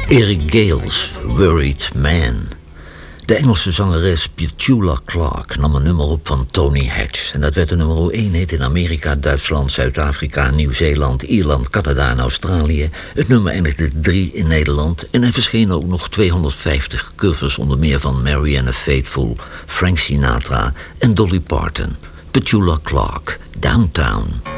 Eric Gales, Worried Man. De Engelse zangeres Petula Clark nam een nummer op van Tony Hatch. En dat werd de nummer 1 hit in Amerika, Duitsland, Zuid-Afrika, Nieuw-Zeeland, Ierland, Canada en Australië. Het nummer eindigde 3 in Nederland. En er verschenen ook nog 250 covers, onder meer van Marianne Faithfull, Frank Sinatra en Dolly Parton. Petula Clark, Downtown.